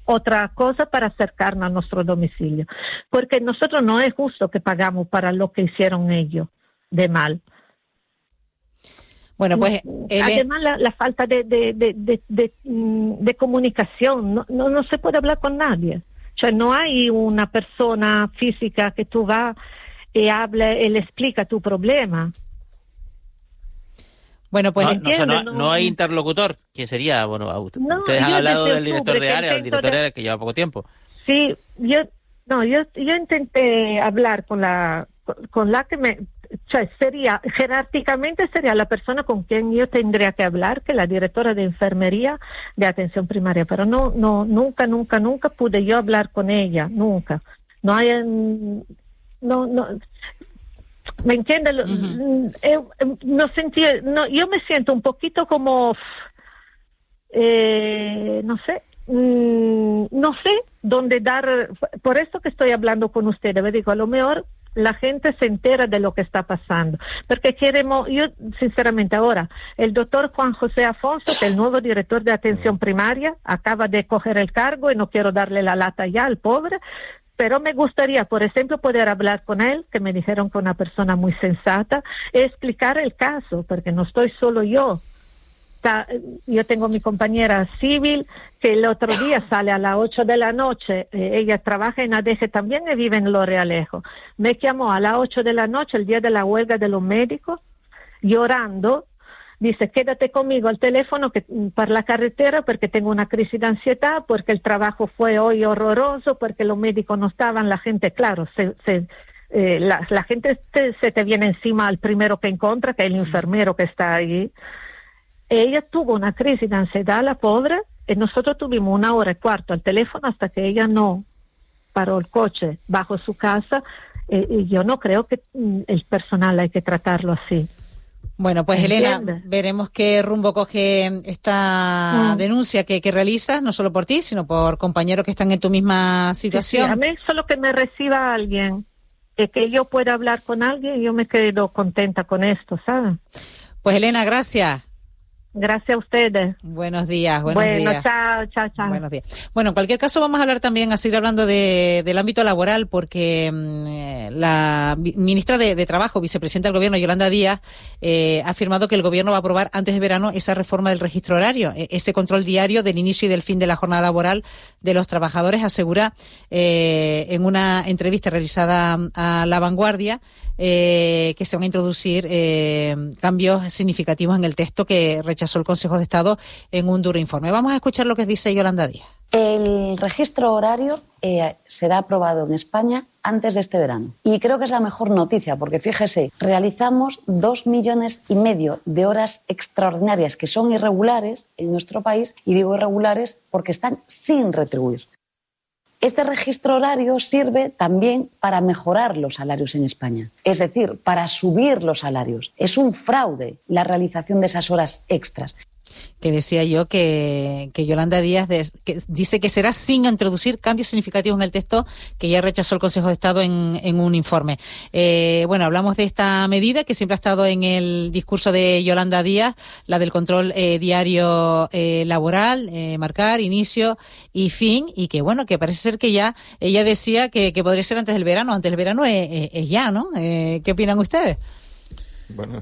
otra cosa para acercarnos a nuestro domicilio. Porque nosotros no es justo que pagamos para lo que hicieron ellos de mal. Bueno, pues además la falta de comunicación, no se puede hablar con nadie. O sea, no hay una persona física que tú vas y habla y le explica tu problema. Bueno, pues no hay interlocutor, que sería, ustedes han hablado del director de área, el director de área que lleva poco tiempo. Sí, yo intenté hablar con la que jerárquicamente sería la persona con quien yo tendría que hablar, que es la directora de enfermería de atención primaria, pero nunca pude yo hablar con ella, nunca. No hay, ¿me entiendes? Yo me siento un poquito como, no sé dónde dar, por esto que estoy hablando con ustedes, me digo, a lo mejor la gente se entera de lo que está pasando, porque yo sinceramente ahora, el doctor Juan José Afonso, que es el nuevo director de atención primaria, acaba de coger el cargo y no quiero darle la lata ya al pobre, pero me gustaría, por ejemplo, poder hablar con él, que me dijeron que es una persona muy sensata, y explicar el caso, porque no estoy solo yo. Yo tengo mi compañera civil que el otro día sale a las 8 de la noche, ella trabaja en ADG también y vive en Lorealejo. Me llamó a las 8 de la noche, el día de la huelga de los médicos, llorando. Dice, quédate conmigo al teléfono para la carretera porque tengo una crisis de ansiedad, porque el trabajo fue hoy horroroso, porque los médicos no estaban, la gente, claro, la gente se te viene encima al primero que encuentra, que es el enfermero que está ahí. Ella tuvo una crisis de ansiedad, la pobre, y nosotros tuvimos 1 hora y cuarto al teléfono hasta que ella no paró el coche bajo su casa, y yo no creo que el personal hay que tratarlo así. Bueno, pues Elena, veremos qué rumbo coge esta denuncia que realizas, no solo por ti, sino por compañeros que están en tu misma situación. Sí, a mí solo que me reciba alguien, que yo pueda hablar con alguien, yo me quedo contenta con esto, ¿sabes? Pues Elena, gracias. Gracias a ustedes. Buenos días. Chao. Buenos días. Bueno, en cualquier caso vamos a hablar también, a seguir hablando del ámbito laboral, porque la ministra de Trabajo, vicepresidenta del Gobierno, Yolanda Díaz, ha afirmado que el Gobierno va a aprobar antes de verano esa reforma del registro horario, ese control diario del inicio y del fin de la jornada laboral de los trabajadores. Asegura en una entrevista realizada a La Vanguardia que se van a introducir cambios significativos en el texto que rechazó el Consejo de Estado en un duro informe. Vamos a escuchar lo que dice Yolanda Díaz. El registro horario será aprobado en España antes de este verano. Y creo que es la mejor noticia, porque fíjese, realizamos 2,5 millones de horas extraordinarias que son irregulares en nuestro país, y digo irregulares porque están sin retribuir. Este registro horario sirve también para mejorar los salarios en España, es decir, para subir los salarios. Es un fraude la realización de esas horas extras. Que decía yo que Yolanda Díaz dice que será sin introducir cambios significativos en el texto que ya rechazó el Consejo de Estado en un informe. Bueno, hablamos de esta medida que siempre ha estado en el discurso de Yolanda Díaz, la del control diario laboral, marcar inicio y fin, y que bueno, que parece ser que ya ella decía que podría ser antes del verano. Antes del verano es ya, ¿no? ¿Qué opinan ustedes? Bueno,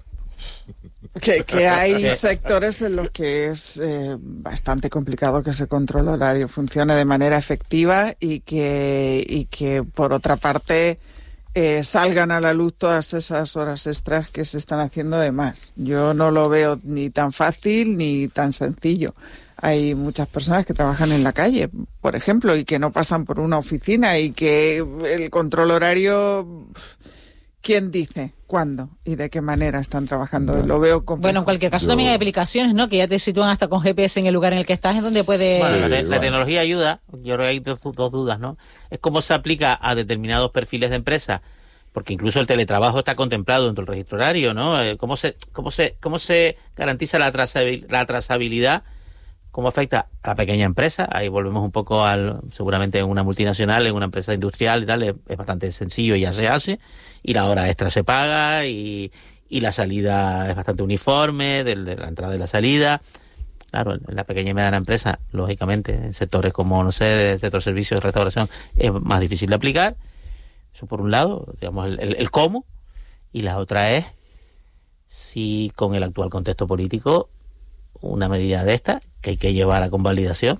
que hay sectores en los que es bastante complicado que ese control horario funcione de manera efectiva y que por otra parte salgan a la luz todas esas horas extras que se están haciendo de más. Yo no lo veo ni tan fácil ni tan sencillo. Hay muchas personas que trabajan en la calle, por ejemplo, y que no pasan por una oficina, y que el control horario... ¿Quién dice cuándo y de qué manera están trabajando? Lo veo complejo. Bueno, en cualquier caso también hay aplicaciones, ¿no?, que ya te sitúan hasta con GPS en el lugar en el que estás, es donde puedes... Bueno, la tecnología ayuda. Yo creo que hay dos dudas, ¿no? Es cómo se aplica a determinados perfiles de empresa, porque incluso el teletrabajo está contemplado dentro del registro horario, ¿no? ¿Cómo se garantiza la trazabilidad? ¿Cómo afecta a la pequeña empresa? Ahí volvemos un poco seguramente en una multinacional, en una empresa industrial y tal, es bastante sencillo y ya se hace, y la hora extra se paga, y la salida es bastante uniforme, de la entrada y la salida. Claro, en la pequeña y mediana empresa, lógicamente, en sectores como, no sé, el sector servicios, restauración, es más difícil de aplicar. Eso por un lado, digamos, el cómo. Y la otra es si con el actual contexto político una medida de esta que hay que llevar a convalidación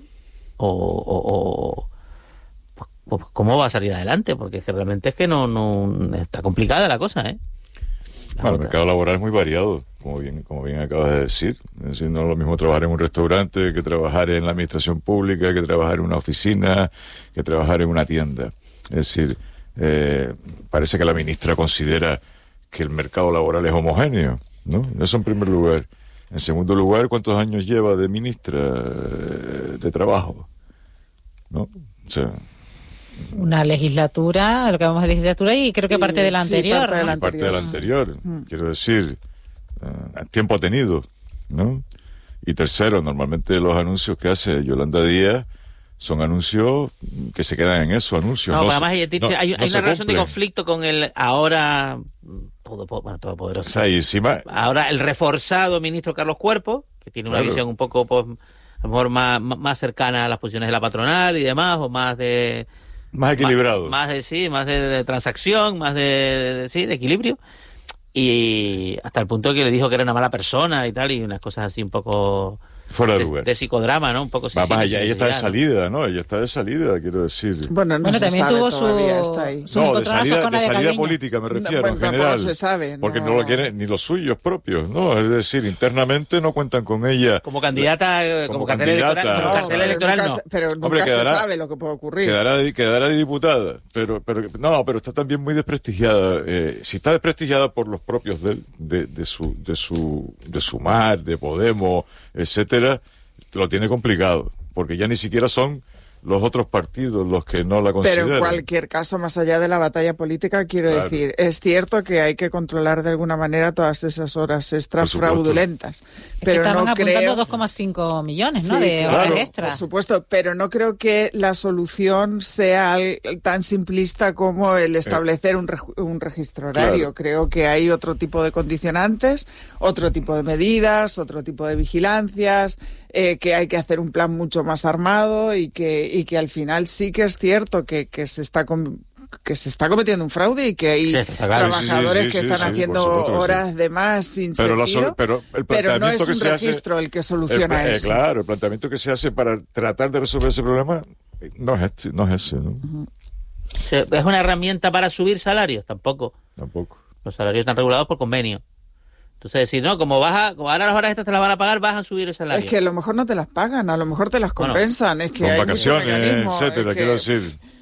pues cómo va a salir adelante, porque es que realmente es que no está complicada la cosa, ¿eh? Bueno, el mercado laboral es muy variado, como bien acabas de decir. Es decir, no es lo mismo trabajar en un restaurante que trabajar en la administración pública, que trabajar en una oficina, que trabajar en una tienda. Es decir, parece que la ministra considera que el mercado laboral es homogéneo, ¿no? Eso en primer lugar. En segundo lugar, ¿cuántos años lleva de ministra de Trabajo? ¿No? O sea, una legislatura, lo que vamos a legislatura, y creo que parte de la anterior. Parte de la anterior. Quiero decir, tiempo ha tenido, ¿no? Y tercero, normalmente los anuncios que hace Yolanda Díaz son anuncios que se quedan en eso, anuncios. No, además hay una relación de conflicto con el ahora todopoderoso. O sea, y encima, ahora el reforzado ministro Carlos Cuerpo, que tiene una visión un poco, pues, a lo mejor más cercana a las posiciones de la patronal y demás, o más equilibrado. Más de transacción, más de equilibrio. Y hasta el punto que le dijo que era una mala persona y tal, y unas cosas así un poco fuera de lugar. De psicodrama, ¿no? Un poco ella está de salida, ¿no? Ella está de salida, quiero decir. Bueno, también tuvo de salida política, me refiero, en general. Se sabe, ¿no? Porque no lo quieren ni los suyos propios, ¿no? Es decir, internamente no cuentan con ella. Como candidata, como cartel electoral, no. Pero nunca se sabe lo que puede ocurrir. Quedará diputada, pero está también muy desprestigiada. Si está desprestigiada por los propios de Sumar, de Podemos, etcétera, lo tiene complicado, porque ya ni siquiera son los otros partidos los que no la consideran. Pero en cualquier caso, más allá de la batalla política, quiero decir, es cierto que hay que controlar de alguna manera todas esas horas extras fraudulentas. Pero estaban apuntando 2,5 millones, ¿no? De horas extras. Por supuesto, pero no creo que la solución sea tan simplista como el establecer un registro horario. Creo que hay otro tipo de condicionantes, otro tipo de medidas, otro tipo de vigilancias, que hay que hacer un plan mucho más armado y que al final sí que es cierto que se está cometiendo un fraude y que hay trabajadores que están haciendo horas de más sin sentido, pero no es un registro el que soluciona eso. Claro, el planteamiento que se hace para tratar de resolver ese problema no es ese, ¿no? ¿Es una herramienta para subir salarios? Tampoco. Los salarios están regulados por convenio. Entonces decir, no, como ahora las horas estas te las van a pagar, vas a subir el salario. Es que a lo mejor no te las pagan, a lo mejor te las compensan. Es que con hay vacaciones, etcétera, quiero decir.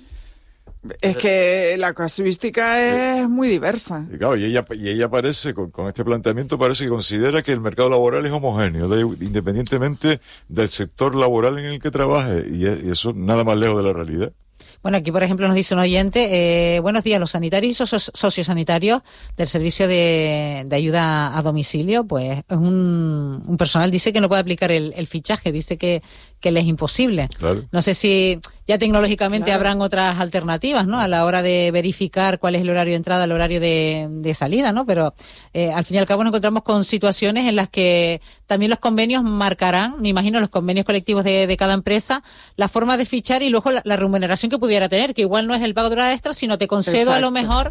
Es que la casuística es muy diversa. Y claro, y ella parece, con este planteamiento, parece que considera que el mercado laboral es homogéneo, independientemente del sector laboral en el que trabaje, y eso nada más lejos de la realidad. Bueno, aquí por ejemplo nos dice un oyente, buenos días, los sanitarios y sociosanitarios del servicio de ayuda a domicilio, pues es un personal, dice que no puede aplicar el fichaje, dice que le es imposible. Claro. No sé si ya tecnológicamente habrán otras alternativas, ¿no? A la hora de verificar cuál es el horario de entrada, el horario de salida, ¿no? Pero al fin y al cabo nos encontramos con situaciones en las que también los convenios marcarán, me imagino, los convenios colectivos de cada empresa, la forma de fichar y luego la remuneración que pudiera tener, que igual no es el pago de hora extra, sino te concedo a lo mejor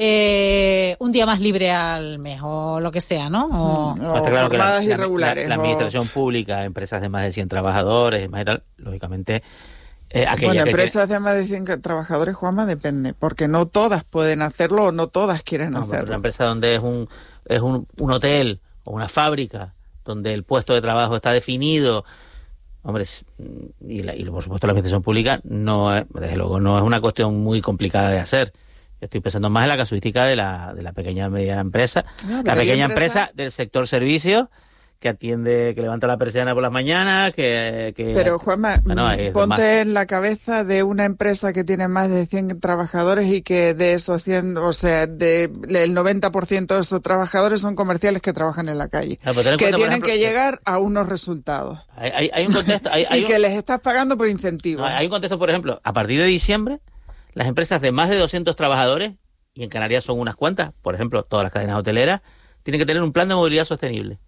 un día más libre al mes o lo que sea, ¿no? O claro que jornadas irregulares. La administración pública, empresas de más de 100 trabajadores, más y tal, lógicamente... empresas de más de 100 trabajadores, Juanma, depende, porque no todas pueden hacerlo o no todas quieren hacerlo. Una empresa donde es un hotel o una fábrica, donde el puesto de trabajo está definido, hombre, y por supuesto la administración pública desde luego no es una cuestión muy complicada de hacer. Yo estoy pensando más en la casuística de la pequeña y mediana empresa, la pequeña empresa del sector servicios, que atiende, que levanta la persiana por las mañas, Pero Juanma, ponte en la cabeza de una empresa que tiene más de 100 trabajadores y que de esos 100, o sea, el 90% de esos trabajadores son comerciales que trabajan en la calle, que tienen que llegar a unos resultados. Hay un contexto... que les estás pagando por incentivos. Hay un contexto, por ejemplo, a partir de diciembre, las empresas de más de 200 trabajadores, y en Canarias son unas cuantas, por ejemplo, todas las cadenas hoteleras, tienen que tener un plan de movilidad sostenible.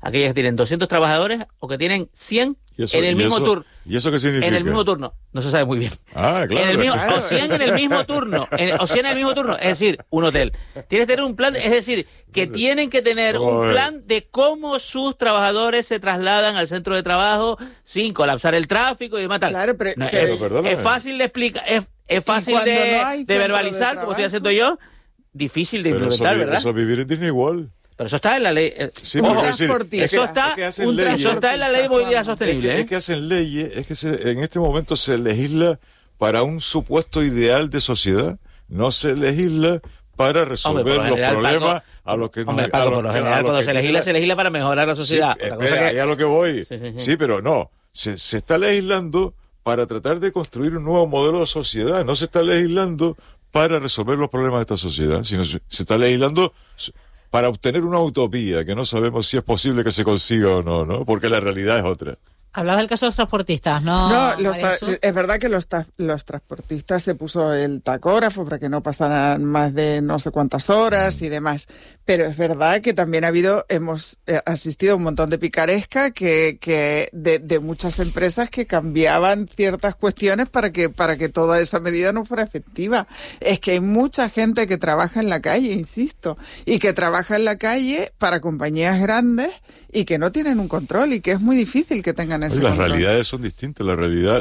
aquellas que tienen 200 trabajadores o que tienen 100 en el mismo turno. ¿Y eso qué significa? En el mismo turno, no se sabe muy bien. Ah, claro. O 100 en el mismo turno, o 100 en el mismo turno, es decir, un hotel. Tienes que tener un plan, es decir, que tienen que tener un plan de cómo sus trabajadores se trasladan al centro de trabajo sin colapsar el tráfico y demás. Claro, es fácil de explicar, es fácil de verbalizar, como estoy haciendo yo, difícil de implementar, ¿verdad? Eso vivir en Disney World. Pero eso está en la ley. Sí, eso está en la ley de movilidad sostenible. Es que hacen leyes, en este momento se legisla para un supuesto ideal de sociedad, no se legisla para resolver los problemas a los que cuando se legisla para mejorar la sociedad. Sí, allá a lo que voy. Sí, pero no. Se está legislando para tratar de construir un nuevo modelo de sociedad. No se está legislando para resolver los problemas de esta sociedad, sino se está legislando para obtener una utopía que no sabemos si es posible que se consiga o no, ¿no? Porque la realidad es otra. Hablabas del caso de los transportistas, ¿no? No, es verdad que los transportistas se puso el tacógrafo para que no pasaran más de no sé cuántas horas y demás. Pero es verdad que también hemos asistido a un montón de picaresca de muchas empresas que cambiaban ciertas cuestiones para que toda esa medida no fuera efectiva. Es que hay mucha gente que trabaja en la calle, insisto, y que trabaja en la calle para compañías grandes y que no tienen un control y que es muy difícil que tengan ese control. Las realidades son distintas. La realidad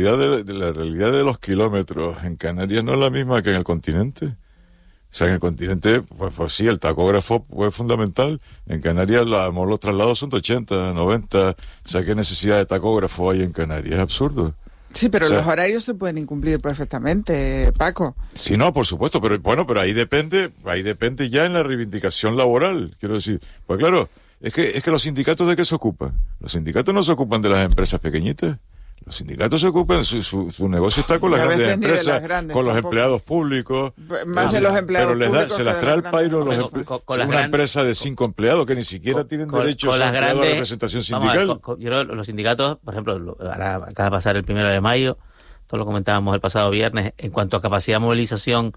de los kilómetros en Canarias no es la misma que en el continente. O sea, en el continente, pues sí, el tacógrafo fue fundamental. En Canarias los traslados son de 80, 90. O sea, ¿qué necesidad de tacógrafo hay en Canarias? Es absurdo. Sí, pero los horarios se pueden incumplir perfectamente, Paco. Sí, no, por supuesto, pero ahí depende ya en la reivindicación laboral. Quiero decir, pues claro, es que los sindicatos ¿de qué se ocupan? Los sindicatos no se ocupan de las empresas pequeñitas. Los sindicatos se ocupan, su negocio está con las grandes empresas, con los empleados públicos. Más de los empleados públicos. Se las trae al pairo una empresa de 5 empleados que ni siquiera tienen derecho a representación sindical. Yo creo que los sindicatos, por ejemplo, ahora acaba de pasar el 1 de mayo, todo lo comentábamos el pasado viernes, en cuanto a capacidad de movilización,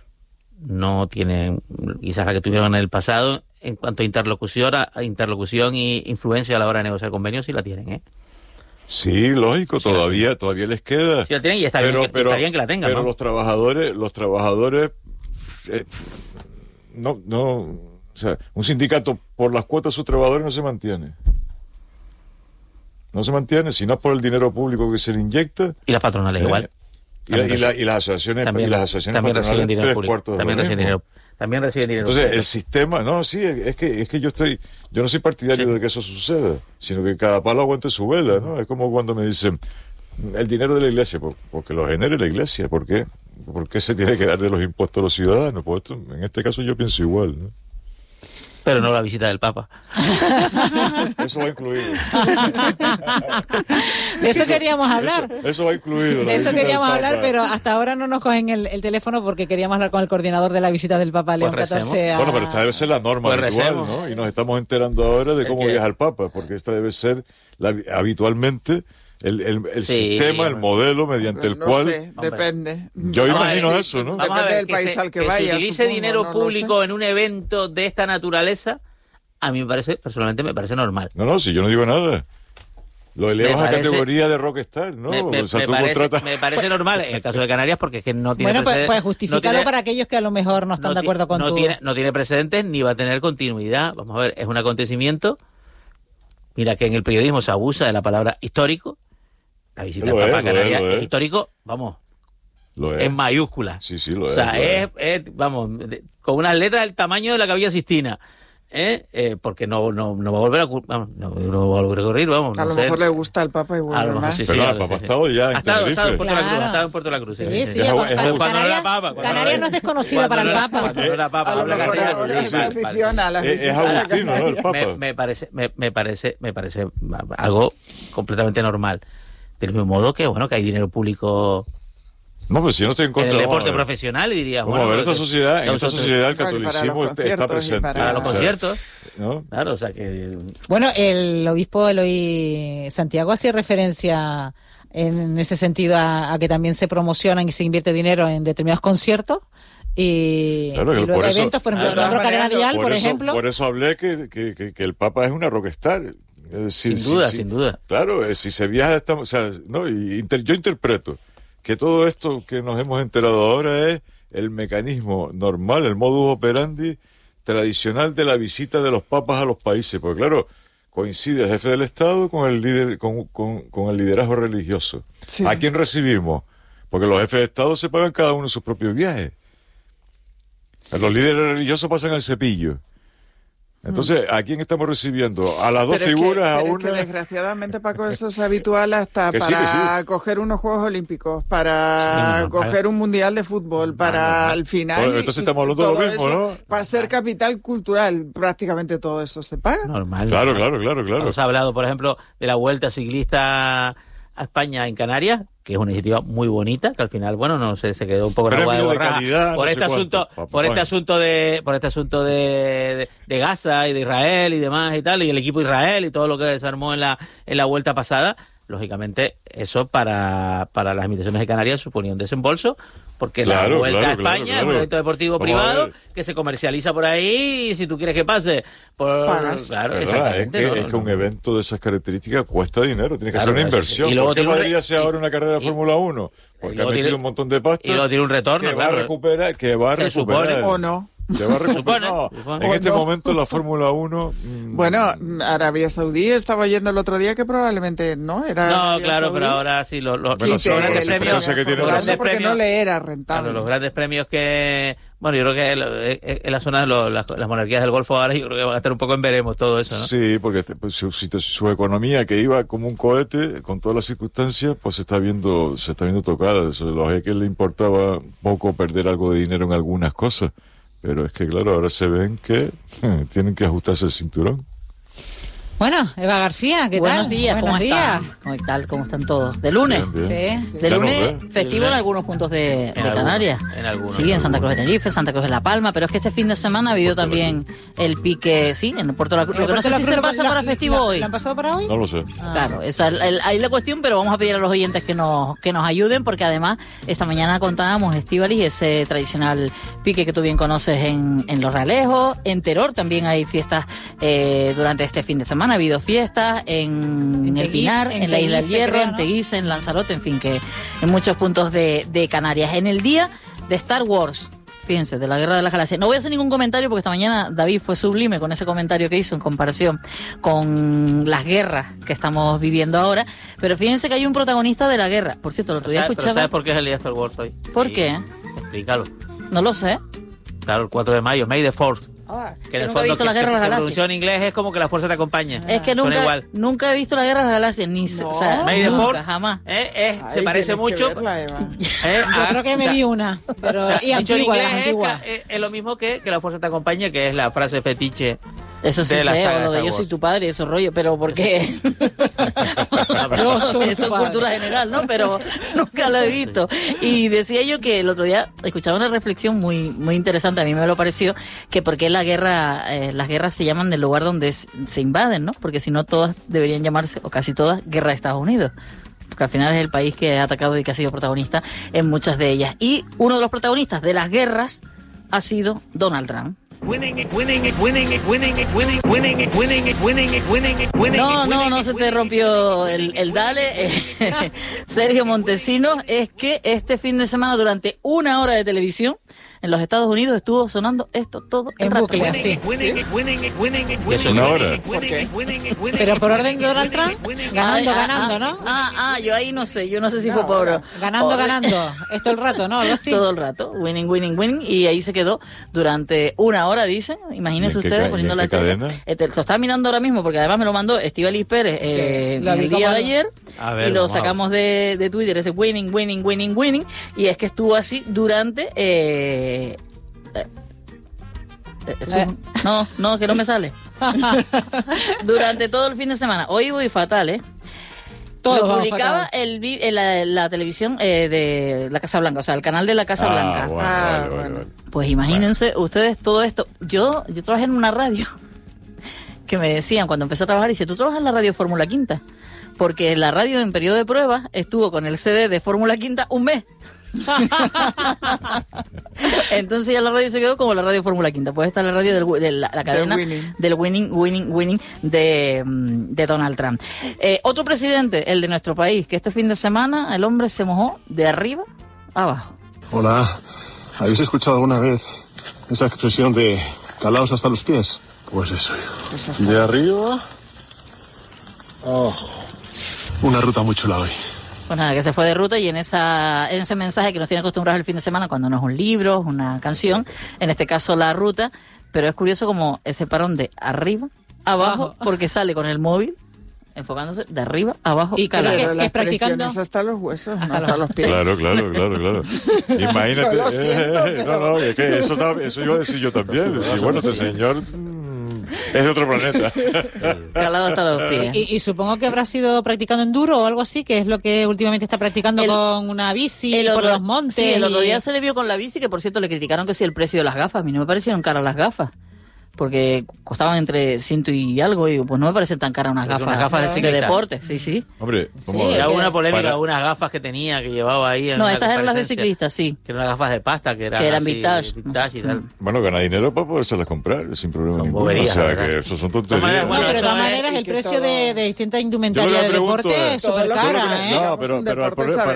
no tienen quizás la que tuvieron en el pasado. En cuanto a interlocución y influencia a la hora de negociar convenios, sí la tienen, ¿eh? Sí, lógico, todavía les queda. Sí la tienen y está bien que la tengan. Pero ¿no? los trabajadores, o sea, un sindicato por las cuotas de sus trabajadores no se mantiene. No se mantiene, sino por el dinero público que se le inyecta. Y las patronales igual. Y las asociaciones patronales reciben dinero 3/4 también reciben dinero. También reciben dinero. Entonces, el sistema, es que yo no soy partidario de que eso suceda, sino que cada palo aguante su vela, ¿no? Es como cuando me dicen, el dinero de la iglesia, porque lo genere la iglesia, ¿por qué? ¿Por qué se tiene que dar de los impuestos a los ciudadanos? Pues en este caso yo pienso igual, ¿no? Pero no la visita del Papa. Eso va incluido. De eso queríamos hablar. Eso va incluido. De eso queríamos hablar, pero hasta ahora no nos cogen el teléfono porque queríamos hablar con el coordinador de la visita del Papa León XIV. Bueno, pero esta debe ser la norma habitual, ¿no? Y nos estamos enterando ahora de cómo viaja el Papa, porque esta debe ser habitualmente el sistema, el modelo mediante el cual... No sé, depende. Yo imagino eso, ¿no? Depende del país al que vaya. Se utilice dinero público en un evento de esta naturaleza, a mí personalmente me parece normal. No, si yo no digo nada. Lo elevas a categoría de rockstar, ¿no? Me parece normal en el caso de Canarias porque es que no tiene precedentes. Pues justifícalo para aquellos que a lo mejor no están de acuerdo con no tiene precedentes ni va a tener continuidad. Vamos a ver, es un acontecimiento. Mira que en el periodismo se abusa de la palabra histórico. La visita del Papa a Canarias es histórico, vamos, en mayúsculas. Sí, lo es. O sea, es con unas letras del tamaño de la Capilla Sixtina. Porque no va a volver a ocurrir, vamos. A lo mejor le gusta al Papa y vuelve más. Pero el Papa ha estado ya en Tenerife. Ha estado en Puerto la Cruz. Sí. Cuando no era Papa. Canarias no es desconocido para el Papa. Cuando no era Papa, habla castellano. Es agustino, ¿no? El Papa. Me parece algo completamente normal. Del mismo modo que hay dinero público. No, pues si yo no estoy en contra. En el deporte profesional, y diría. Vamos a ver, en esta sociedad el catolicismo está presente. Para los conciertos. ¿No? Claro, o sea que. Bueno, el obispo Eloy Santiago hacía referencia en ese sentido a que también se promocionan y se invierte dinero en determinados conciertos Y, claro, y los por eventos, por ejemplo, la Roca Radial, por ejemplo. Por eso hablé que el Papa es una rockstar. Es decir, sin duda. Claro, si se viaja, o sea, no, yo interpreto que todo esto que nos hemos enterado ahora es el mecanismo normal, el modus operandi tradicional de la visita de los papas a los países, porque claro, coincide el jefe del Estado con el líder, con el liderazgo religioso. Sí. ¿A quién recibimos? Porque los jefes de Estado se pagan cada uno sus propios viajes. Los líderes religiosos pasan el cepillo. Entonces, ¿a quién estamos recibiendo? A las dos figuras, a una... que desgraciadamente, Paco, eso es habitual hasta que para coger unos Juegos Olímpicos, para coger un Mundial de Fútbol, para al final... Bueno, entonces estamos hablando de lo mismo, ¿no? Para ser capital cultural, prácticamente todo eso se paga. Normal. Claro. Nos ha hablado, por ejemplo, de la Vuelta Ciclista a España en Canarias, que es una iniciativa muy bonita, que al final, bueno, no sé, se quedó un poco en agua de borraja por este asunto de Gaza y de Israel y demás y tal, y el equipo Israel y todo lo que desarmó en la vuelta pasada. Lógicamente, eso para las invitaciones de Canarias suponía un desembolso, porque la Vuelta a España es un evento deportivo privado que se comercializa por ahí, y si tú quieres que pase, pagas. Claro, exactamente. Es que un evento de esas características cuesta dinero, tiene que ser una inversión. Y luego ¿Por qué podría ser ahora una carrera de Fórmula 1? Porque ha metido un montón de pasta. Y luego tiene un retorno, que va a recuperar. Supone, o no. Se va a recuperar. En este momento la Fórmula 1... Bueno, Arabia Saudí estaba oyendo el otro día que probablemente no era. No, Arabia claro, Saudí. pero ahora sí los grandes premios. Porque no le era rentable. Claro, los grandes premios que... Bueno, yo creo que en la zona de las monarquías del Golfo ahora yo creo que van a estar un poco en veremos todo eso, ¿no? Sí, porque su economía que iba como un cohete con todas las circunstancias, pues se está viendo tocada. A los jeques le importaba poco perder algo de dinero en algunas cosas. Pero es que, claro, ahora se ven que tienen que ajustarse el cinturón. Bueno, Eva García, ¿qué Buenos tal? Días, Buenos días. ¿Cómo están? ¿Cómo están todos? ¿De lunes? Bien. Sí. De lunes festivo en algunos puntos de Canarias. En algunos. Sí, en Santa Cruz de Tenerife, Santa Cruz de La Palma, pero es que este fin de semana ha habido también el pique, sí, en Puerto La Cruz. Lo que no sé si se pasa para festivo hoy. ¿Lo han pasado para hoy? No lo sé. Claro, esa es ahí la cuestión, pero vamos a pedir a los oyentes que nos ayuden, porque además esta mañana contábamos, Estíbaliz, ese tradicional pique que tú bien conoces en Los Realejos. En Teror también hay fiestas durante este fin de semana, ha habido fiestas en El Pinar, en la Isla del Hierro, en Teguise, en Lanzarote, en fin, que en muchos puntos de Canarias. En el día de Star Wars, fíjense, de la Guerra de las Galaxias. No voy a hacer ningún comentario porque esta mañana David fue sublime con ese comentario que hizo en comparación con las guerras que estamos viviendo ahora, pero fíjense que hay un protagonista de la guerra. Por cierto, el otro día escuchaba... ¿Pero sabes por qué es el día de Star Wars hoy? ¿Por qué? Explícalo. No lo sé. Claro, el 4 de mayo, May the 4th. Que en el fondo, visto la Guerra de las Galaxias. La traducción en inglés es como que la fuerza te acompaña. Es que nunca he visto la Guerra de las Galaxias, ni o sea, May the nunca, Fourth, jamás. Se parece mucho. Verla, Eva. Yo creo que me vi una, pero y antigua, es lo mismo que la fuerza te acompaña, que es la frase fetiche. Eso sí de la sé, saga o lo de Star yo Wars. soy tu padre y esos rollos, pero ¿por qué? Yo soy Eso es tu padre. cultura general, ¿no? Pero nunca lo he visto. Y decía yo que el otro día escuchaba una reflexión muy interesante, a mí me lo pareció, que por qué las guerras se llaman del lugar donde se invaden, ¿no? Porque si no todas deberían llamarse, o casi todas, Guerra de Estados Unidos. Porque al final es el país que ha atacado y que ha sido protagonista en muchas de ellas. Y uno de los protagonistas de las guerras ha sido Donald Trump. No se te rompió el dale. Sergio Montesinos, es que este fin de semana durante 1 hora de televisión en los Estados Unidos estuvo sonando esto todo el En rato. bucle, así. ¿Y eso una hora? ¿Por qué? Pero por orden de Donald Trump, ganando, ¿no? Yo ahí no sé, si fue por... Ganando. Esto el rato, ¿no? Algo así. Todo el rato, winning, y ahí se quedó durante 1 hora, dicen. Imagínense ustedes poniendo la cadena. Lo estaba mirando ahora mismo porque además me lo mandó Estíbaliz Pérez el día de ayer, y lo sacamos de Twitter, ese winning, y es que estuvo así durante... No, que no me sale. Durante todo el fin de semana. Hoy voy fatal, ¿eh? Todo lo publicaba la televisión de la Casa Blanca, o sea, el canal de la Casa Blanca. Bueno. Pues imagínense ustedes todo esto. Yo trabajé en una radio que me decían cuando empecé a trabajar, dice, ¿tú trabajas en la radio Fórmula Quinta? Porque la radio en periodo de pruebas estuvo con el CD de Fórmula Quinta un mes. Entonces ya la radio se quedó como la radio Fórmula Quinta. Puede estar la radio de la cadena del winning de Donald Trump. Otro presidente, el de nuestro país, que este fin de semana el hombre se mojó de arriba a abajo. Hola, ¿habéis escuchado alguna vez esa expresión de calaos hasta los pies? Pues eso. De arriba abajo. Una ruta muy chula hoy. Pues nada, que se fue de ruta y en ese mensaje que nos tiene acostumbrados el fin de semana, cuando no es un libro, una canción, en este caso la ruta, pero es curioso como ese parón de arriba, abajo, porque sale con el móvil, enfocándose de arriba, abajo, y Pero que las es practicando hasta los huesos, no hasta los pies. Claro. Imagínate. Yo lo siento, pero... No, es que eso iba a decir yo también. Decir, bueno, este señor es de otro planeta. Calado hasta los pies. Y supongo que habrá sido practicando enduro o algo así, que es lo que últimamente está practicando con una bici por los montes. Sí, el otro día se le vio con la bici, que por cierto le criticaron que sí el precio de las gafas. A mí no me parecieron caras las gafas, porque costaban entre 100 y algo, y digo, pues no me parecen tan caras unas gafas de deporte. Sí. Hombre, era una polémica, unas gafas que tenía, que llevaba ahí. No, estas eran las de ciclista, sí. Que eran unas gafas de pasta, que eran así, vintage y tal. Bueno, gana dinero para podérselas comprar sin problema ninguno. O sea, que eso son tonterías. No, pero de todas maneras el precio de distintas indumentarias de deporte es súper cara, ¿eh? No, pero para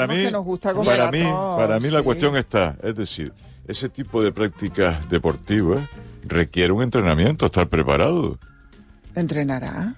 mí la cuestión está, es decir, ese tipo de prácticas deportivas requiere un entrenamiento, estar preparado. ¿Entrenará?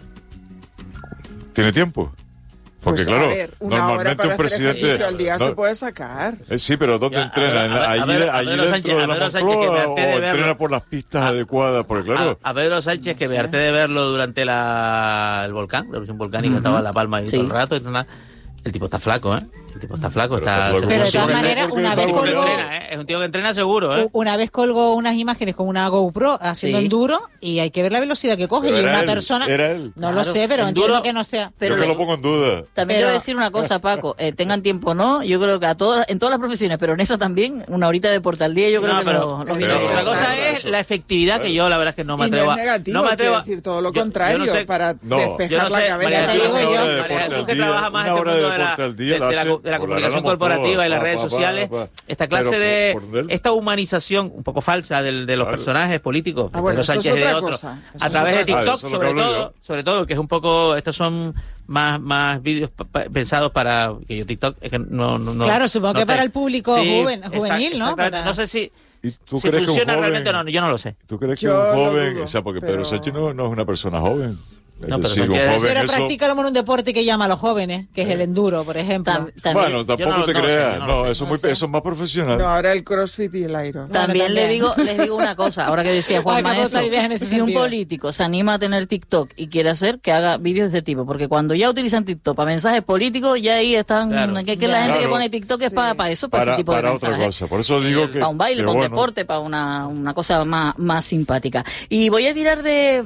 ¿Tiene tiempo? Porque pues, claro, ver, normalmente un presidente al día se puede sacar. Sí, pero ¿dónde entrena? ¿Allí dentro de la Moncloa o entrena por las pistas adecuadas? Porque claro... A Pedro Sánchez, que me harté de verlo durante el volcán, la erupción volcánica, estaba en La Palma ahí todo el rato, el tipo está flaco, ¿eh? El tipo está flaco, pero de todas maneras, una vez colgó... Es un tío que entrena seguro, ¿eh? Una vez colgó unas imágenes con una GoPro haciendo enduro y hay que ver la velocidad que coge. Pero y una persona... No lo sé, pero entiendo que no sea... Yo que lo pongo en duda. También te voy a decir una cosa, Paco. Tengan tiempo, ¿no? Yo creo que en todas las profesiones, pero en esa también, una horita de deporte al día, yo creo que la cosa es la efectividad, que yo la verdad es que no me atrevo a... No es negativo, quiero decir todo lo contrario, para despejar la cabeza. Jesús, que trabaja más en el mundo de la comunicación corporativa y las redes sociales, esta clase de esta humanización un poco falsa de los personajes políticos, Pedro Sánchez y de otros, a través de TikTok, sobre todo, que es un poco, estos son más vídeos pensados para que yo TikTok es que no claro, supongo que para el público juvenil, ¿no? No sé si ¿Tú crees funciona que un joven, realmente o no, yo no lo sé. ¿Tú crees que un joven, o sea, porque Pedro Sánchez no es una persona joven? No, pero practícalo en un deporte que llama a los jóvenes, que es el enduro, por ejemplo. Bueno, tampoco te creas. Eso es más profesional. No, ahora el CrossFit y el aero. También les digo una cosa, ahora que decía Juanma eso, si un político se anima a tener TikTok y quiere hacer, que haga vídeos de este tipo, porque cuando ya utilizan TikTok para mensajes políticos, ya ahí están, que la gente que pone TikTok es para eso, para ese tipo de mensajes. Para otra cosa, por eso digo que... Para un baile, para un deporte, para una cosa más simpática. Y voy a tirar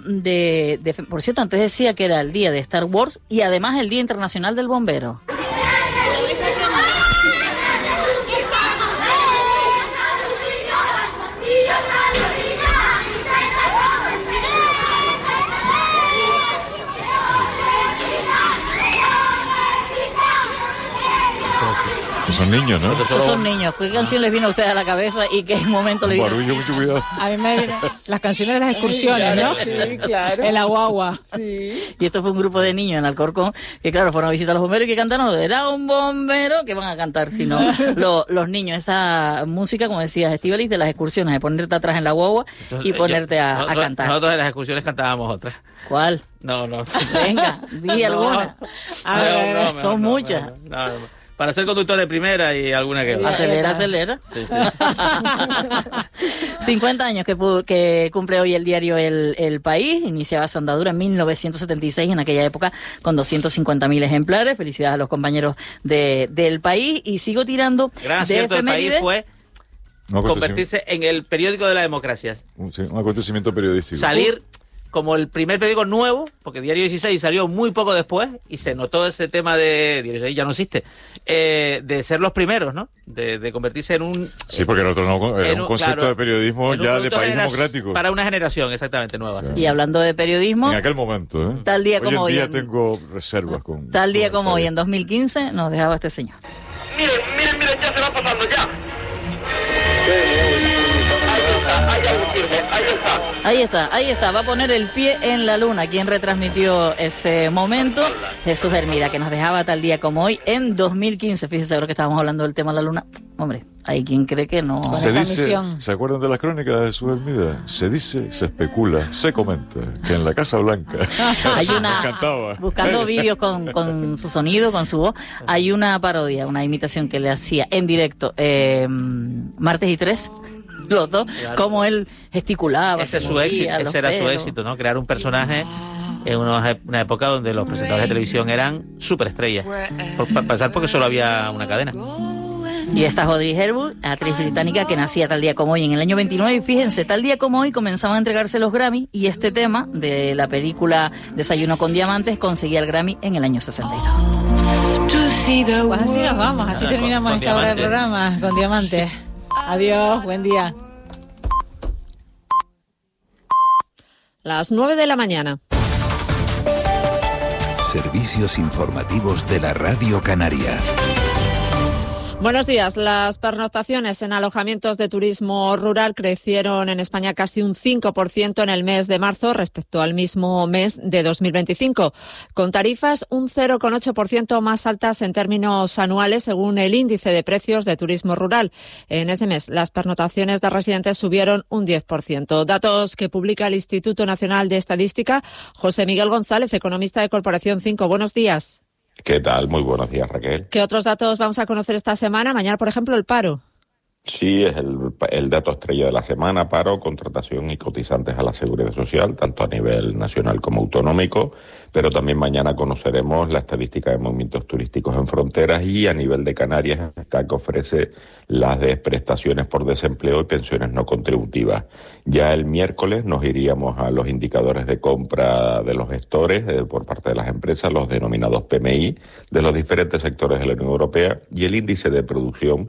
por cierto, antes decía que era el día de Star Wars y además el Día Internacional del Bombero. Son niños, ¿no? Estos son niños. ¿Qué canción les viene a ustedes a la cabeza y qué momento les viene? Barullo, mucho cuidado. A mí me vienen las canciones de las excursiones, ¿no? Sí, claro. En la guagua. Sí. Y esto fue un grupo de niños en Alcorcón que, claro, fueron a visitar a los bomberos y que cantaron. Era un bombero que van a cantar, sino los niños. Esa música, como decías, Estíbaliz, de las excursiones, de ponerte atrás en la guagua y ponerte a cantar. Nosotros en las excursiones cantábamos otras. ¿Cuál? No. Venga, di alguna. A ver, son muchas. Para ser conductor de primera y alguna que... Acelera. Sí. 50 años que cumple hoy el diario El País. Iniciaba su andadura en 1976, en aquella época, con 250.000 ejemplares. Felicidades a los compañeros del País. Y sigo tirando gran acierto del País fue convertirse en el periódico de la democracia. Un acontecimiento periodístico. Salir como el primer periódico nuevo, porque Diario 16 salió muy poco después, y se notó ese tema de... Diario 16 ya no existe, de ser los primeros, ¿no? De convertirse en un... Sí, porque nosotros un concepto de periodismo ya de país democrático. Para una generación exactamente nueva. Claro. Y hablando de periodismo... En aquel momento, ¿eh? Tal día como hoy hoy... en día tengo reservas con... Tal día como hoy, en 2015, nos dejaba este señor. Miren, ya se va pasando ya. Ahí está, va a poner el pie en la luna. Quien retransmitió ese momento, Jesús Hermida, que nos dejaba tal día como hoy en 2015. Fíjese, ahora que estábamos hablando del tema de la luna. Hombre, hay quien cree que no. Se dice, ¿se acuerdan de las crónicas de Jesús Hermida? Se dice, se especula, se comenta que en la Casa Blanca hay una, buscando vídeos con su sonido, con su voz, hay una parodia, una imitación que le hacía en directo Martes y Tres, los dos, claro, como él gesticulaba. Ese era su éxito, ¿no? Crear un personaje en una época donde los presentadores de televisión eran superestrellas. Para pasar porque solo había una cadena. Y esta es Audrey Hepburn, actriz británica que nacía tal día como hoy en el año 29, y fíjense, tal día como hoy comenzaban a entregarse los Grammy, y este tema de la película Desayuno con Diamantes conseguía el Grammy en el año 62. Pues así nos vamos, así terminamos con esta hora del programa, con Diamantes. Adiós, buen día. Las 9 de la mañana. Servicios informativos de la Radio Canaria. Buenos días. Las pernoctaciones en alojamientos de turismo rural crecieron en España casi un 5% en el mes de marzo respecto al mismo mes de 2025, con tarifas un 0,8% más altas en términos anuales según el índice de precios de turismo rural. En ese mes, las pernoctaciones de residentes subieron un 10%. Datos que publica el Instituto Nacional de Estadística. José Miguel González, economista de Corporación 5. Buenos días. ¿Qué tal? Muy buenos días, Raquel. ¿Qué otros datos vamos a conocer esta semana? Mañana, por ejemplo, el paro. Sí, es el dato estrella de la semana: paro, contratación y cotizantes a la Seguridad Social, tanto a nivel nacional como autonómico. Pero también mañana conoceremos la estadística de movimientos turísticos en fronteras, y a nivel de Canarias está que ofrece las de prestaciones por desempleo y pensiones no contributivas. Ya el miércoles nos iríamos a los indicadores de compra de los gestores por parte de las empresas, los denominados PMI, de los diferentes sectores de la Unión Europea, y el índice de producción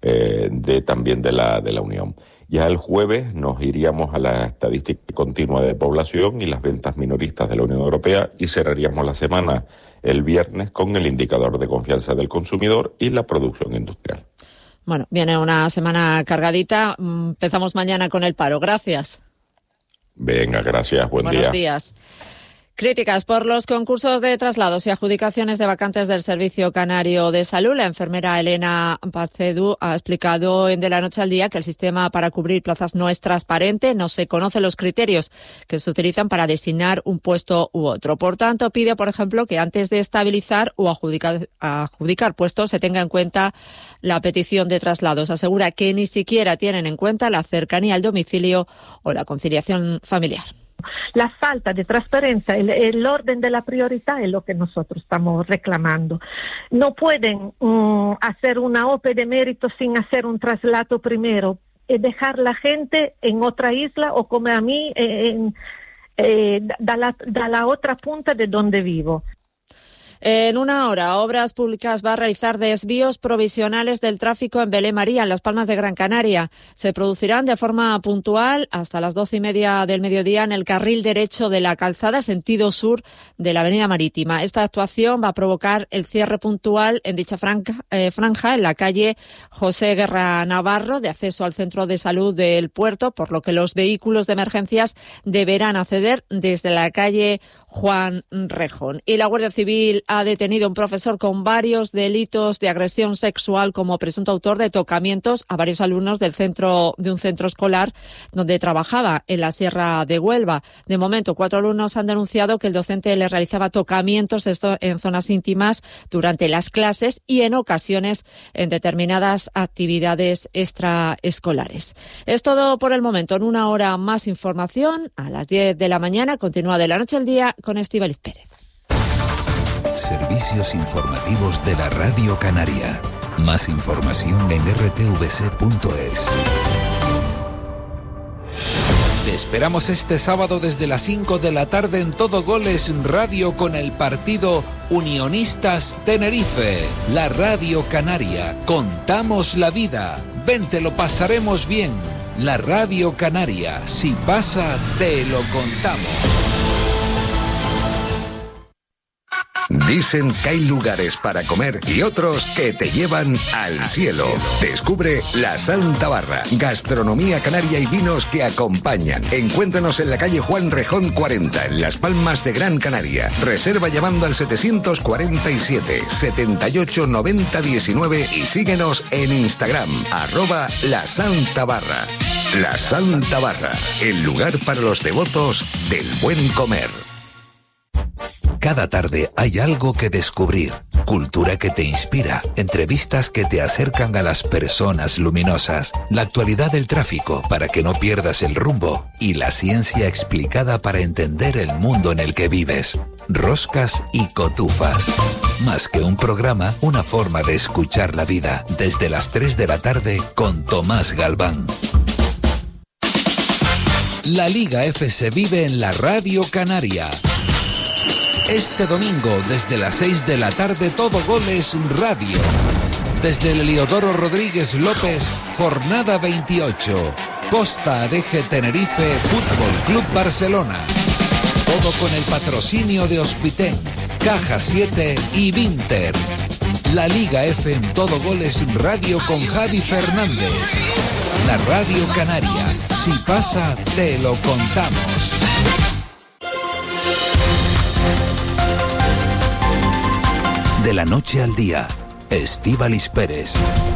también de la Unión. Ya el jueves nos iríamos a la estadística continua de población y las ventas minoristas de la Unión Europea, y cerraríamos la semana el viernes con el indicador de confianza del consumidor y la producción industrial. Bueno, viene una semana cargadita. Empezamos mañana con el paro. Gracias. Venga, gracias. Buenos días. Críticas por los concursos de traslados y adjudicaciones de vacantes del Servicio Canario de Salud. La enfermera Elena Pacedu ha explicado en De la Noche al Día que el sistema para cubrir plazas no es transparente, no se conocen los criterios que se utilizan para designar un puesto u otro. Por tanto, pide, por ejemplo, que antes de estabilizar o adjudicar puestos se tenga en cuenta la petición de traslados. Asegura que ni siquiera tienen en cuenta la cercanía al domicilio o la conciliación familiar. La falta de transparencia, el orden de la prioridad es lo que nosotros estamos reclamando. No pueden hacer una OPE de mérito sin hacer un traslado primero y dejar la gente en otra isla o como a mí da la otra punta de donde vivo. En una hora, Obras Públicas va a realizar desvíos provisionales del tráfico en Belén María, en Las Palmas de Gran Canaria. Se producirán de forma puntual hasta las 12:30 del mediodía en el carril derecho de la calzada, sentido sur de la Avenida Marítima. Esta actuación va a provocar el cierre puntual en dicha franja en la calle José Guerra Navarro, de acceso al centro de salud del puerto, por lo que los vehículos de emergencias deberán acceder desde la calle Juan Rejón. Y la Guardia Civil ha detenido a un profesor con varios delitos de agresión sexual como presunto autor de tocamientos a varios alumnos de un centro escolar donde trabajaba en la Sierra de Huelva. De momento, 4 alumnos han denunciado que el docente les realizaba tocamientos en zonas íntimas durante las clases y en ocasiones en determinadas actividades extraescolares. Es todo por el momento. En una hora más información. A las 10 de la mañana continúa De la Noche al Día con Estíbaliz Pérez. Servicios informativos de la Radio Canaria. Más información en rtvc.es. Te esperamos este sábado desde las 5 de la tarde en Todo Goles Radio con el partido Unionistas Tenerife. La Radio Canaria. Contamos la vida. Ven, te lo pasaremos bien. La Radio Canaria. Si pasa, te lo contamos. Dicen que hay lugares para comer y otros que te llevan al cielo. Descubre La Santa Barra, gastronomía canaria y vinos que acompañan. Encuéntranos en la calle Juan Rejón 40, en Las Palmas de Gran Canaria. Reserva llamando al 747 78 90 19 y síguenos en Instagram, @La Santa Barra. La Santa Barra, el lugar para los devotos del buen comer. Cada tarde hay algo que descubrir, cultura que te inspira, entrevistas que te acercan a las personas luminosas, la actualidad del tráfico para que no pierdas el rumbo y la ciencia explicada para entender el mundo en el que vives. Roscas y cotufas. Más que un programa, una forma de escuchar la vida. Desde las 3 de la tarde con Tomás Galván. La Liga F se vive en la Radio Canaria. Este domingo, desde las 6 de la tarde, Todo Goles Radio. Desde el Heliodoro Rodríguez López, jornada 28. Costa Adeje Tenerife, Fútbol Club Barcelona. Todo con el patrocinio de Hospitén, Caja 7 y Vinter. La Liga F en Todo Goles Radio con Javi Fernández. La Radio Canaria. Si pasa, te lo contamos. De la noche al día, Estíbaliz Pérez.